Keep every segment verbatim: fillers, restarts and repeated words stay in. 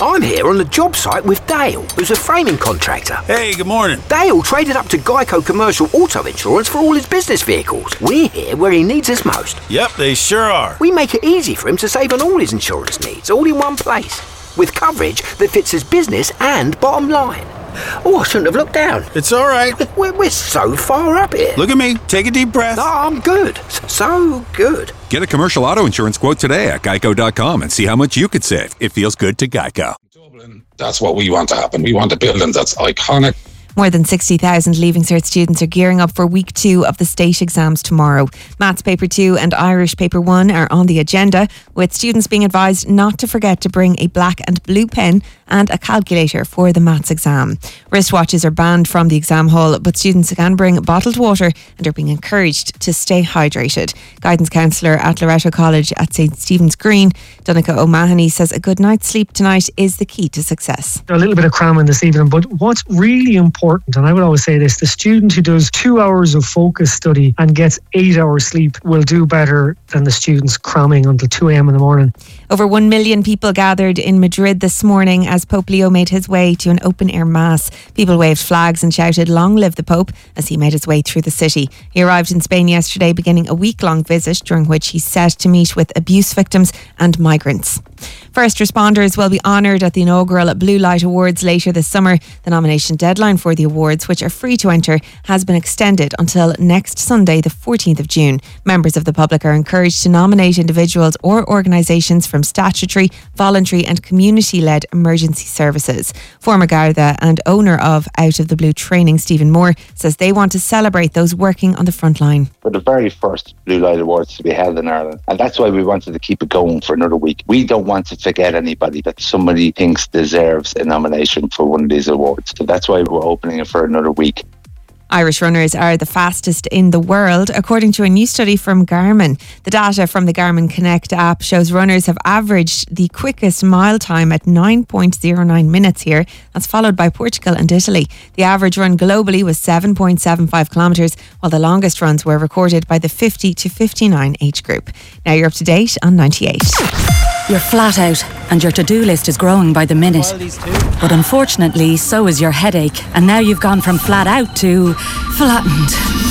I'm here on the job site with Dale, who's a framing contractor. Hey, good morning. Dale traded up to Geico Commercial Auto Insurance for all his business vehicles. We're here where he needs us most. Yep, they sure are. We make it easy for him to save on all his insurance needs, all in one place, with coverage that fits his business and bottom line. Oh, I shouldn't have looked down. It's all right. We're, we're so far up here. Look at me. Take a deep breath. Oh, I'm good. So good. Get a commercial auto insurance quote today at geico dot com and see how much you could save. It feels good to Geico. Dublin, that's what we want to happen. We want a building that's iconic. More than sixty thousand Leaving Cert students are gearing up for week two of the state exams tomorrow. Maths Paper two and Irish Paper one are on the agenda, with students being advised not to forget to bring a black and blue pen and a calculator for the maths exam. Wristwatches are banned from the exam hall, but students can bring bottled water and are being encouraged to stay hydrated. Guidance counsellor at Loretto College at St Stephen's Green, Donncha O'Mahony, says a good night's sleep tonight is the key to success. A little bit of cramming this evening, but what's really important, and I would always say this, the student who does two hours of focus study and gets eight hours sleep will do better than the students cramming until two a.m. in the morning. Over one million people gathered in Madrid this morning as Pope Leo made his way to an open-air mass. People waved flags and shouted, "Long live the Pope," as he made his way through the city. He arrived in Spain yesterday, beginning a week-long visit during which he's set to meet with abuse victims and migrants. First responders will be honoured at the inaugural Blue Light Awards later this summer. The nomination deadline for the awards, which are free to enter, has been extended until next Sunday, the fourteenth of June. Members of the public are encouraged to nominate individuals or organisations from statutory, voluntary and community-led emergency services. Former Garda and owner of Out of the Blue Training, Stephen Moore, says they want to celebrate those working on the front line. For the very first Blue Light Awards to be held in Ireland, and that's why we wanted to keep it going for another week. We don't want to forget anybody that somebody thinks deserves a nomination for one of these awards. So that's why we're opening it for another week. Irish runners are the fastest in the world, according to a new study from Garmin. The data from the Garmin Connect app shows runners have averaged the quickest mile time at nine point oh nine minutes here. That's followed by Portugal and Italy. The average run globally was seven point seven five kilometres, while the longest runs were recorded by the fifty to fifty-nine age group. Now you're up to date on ninety-eight. You're flat out and your to-do list is growing by the minute. But unfortunately, so is your headache. And now you've gone from flat out to flattened.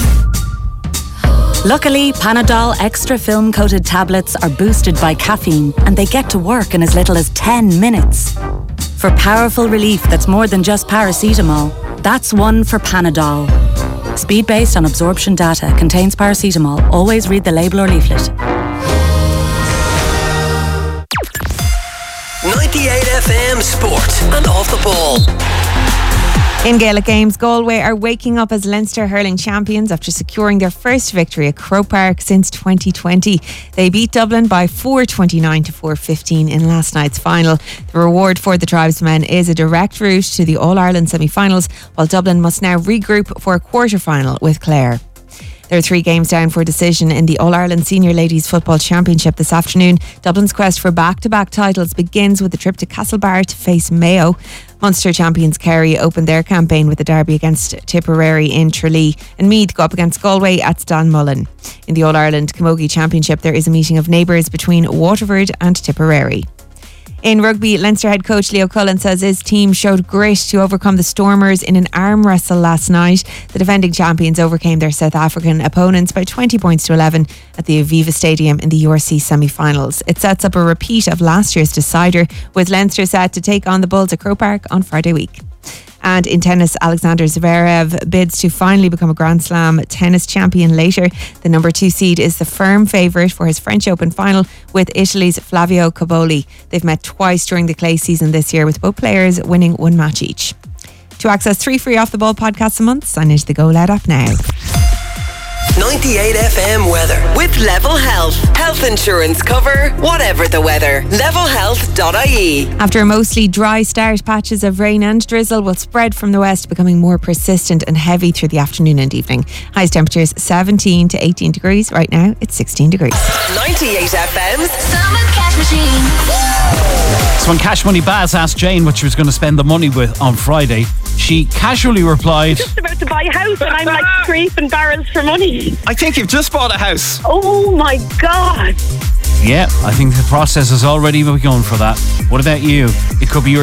Luckily, Panadol Extra Film Coated tablets are boosted by caffeine and they get to work in as little as ten minutes. For powerful relief that's more than just paracetamol, that's one for Panadol. Speed based on absorption data, contains paracetamol. Always read the label or leaflet. ninety-eight F M Sport and Off the Ball. In Gaelic games, Galway are waking up as Leinster hurling champions after securing their first victory at Croke Park since twenty twenty. They beat Dublin by four twenty-nine to four fifteen in last night's final. The reward for the tribesmen is a direct route to the All-Ireland semi-finals, while Dublin must now regroup for a quarter-final with Clare. There are three games down for decision in the All-Ireland Senior Ladies Football Championship this afternoon. Dublin's quest for back-to-back titles begins with the trip to Castlebar to face Mayo. Munster champions Kerry opened their campaign with a derby against Tipperary in Tralee, and Meath go up against Galway at Stanmullen. In the All-Ireland Camogie Championship, there is a meeting of neighbours between Waterford and Tipperary. In rugby, Leinster head coach Leo Cullen says his team showed grit to overcome the Stormers in an arm wrestle last night. The defending champions overcame their South African opponents by twenty points to eleven at the Aviva Stadium in the U R C semi-finals. It sets up a repeat of last year's decider, with Leinster set to take on the Bulls at Croke Park on Friday week. And in tennis, Alexander Zverev bids to finally become a Grand Slam tennis champion later. The number two seed is the firm favourite for his French Open final with Italy's Flavio Cobolli. They've met twice during the clay season this year, with both players winning one match each. To access three free Off the Ball podcasts a month, sign into the Go Loud app now. ninety-eight F M weather with Level Health. Health insurance cover, whatever the weather. level health dot I E. After a mostly dry start, patches of rain and drizzle will spread from the west, becoming more persistent and heavy through the afternoon and evening. Highest temperatures seventeen to eighteen degrees. Right now, it's sixteen degrees. ninety-eight F M's Summer Cash Machine. So when Cash Money Baz asked Jane what she was going to spend the money with on Friday, she casually replied, just about to buy a house and I'm like scraping barrels for money. I think you've just bought a house. Oh my God. yeah, I think the process has already begun for that. What about you? It could be your